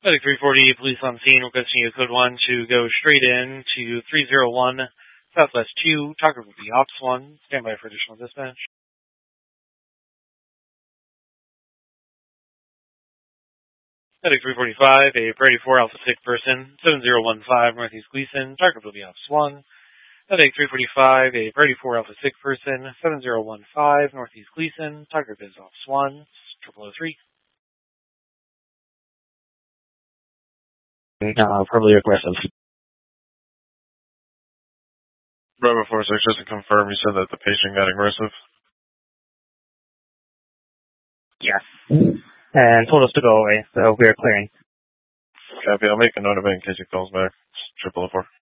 Medic 340, police on scene, requesting you code 1 to go straight in to 301 Southwest 2. Talker will be Ops 1. Stand by for additional dispatch. Medic 345, a Brady 4 Alpha 6 person, 7015 Northeast Gleason. Target will be Ops 1. Medic 345, a Brady 4 Alpha 6 person, 7015 Northeast Gleason. Target is Ops 1, 0003. Probably aggressive. Bravo 46, just to confirm, you said that the patient got aggressive? Yes. And told us to go away, so we're clearing. Copy, I'll make a note of it in case he calls back. 0004.